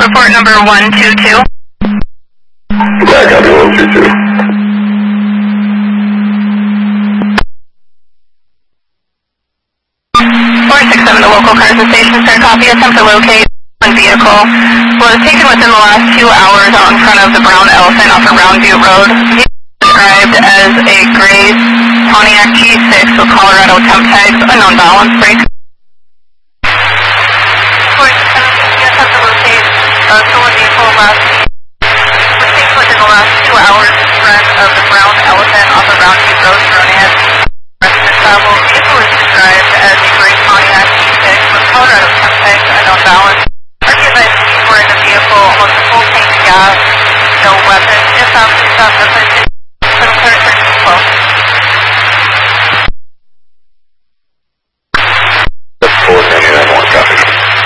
Report number 122. Yeah, copy 122. 467, the local car to station, sir. Copy. Attempt to locate one vehicle. Was taken within the last 2 hours out in front of the Brown Elephant off of Round Butte Road. Described as a gray Pontiac G6 with Colorado temp tags, unknown balance brake. 467, attempt to locate stolen vehicle last